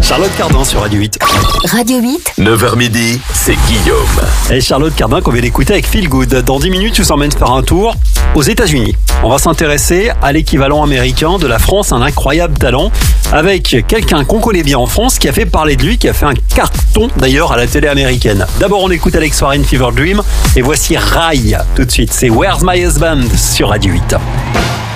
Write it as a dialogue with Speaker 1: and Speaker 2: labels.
Speaker 1: Charlotte Cardin sur Radio 8.
Speaker 2: Radio 8.
Speaker 3: 9h midi, c'est Guillaume.
Speaker 1: Et Charlotte Cardin qu'on vient d'écouter avec Feel Good. Dans 10 minutes, je vous emmène faire un tour aux États-Unis. On va s'intéresser à l'équivalent américain de la France, un incroyable talent, avec quelqu'un qu'on connaît bien en France, qui a fait parler de lui, qui a fait un carton d'ailleurs à la télé américaine. D'abord, on écoute Alex Warren, Fever Dream, et voici Rai tout de suite. C'est Where's My Husband sur Radio 8.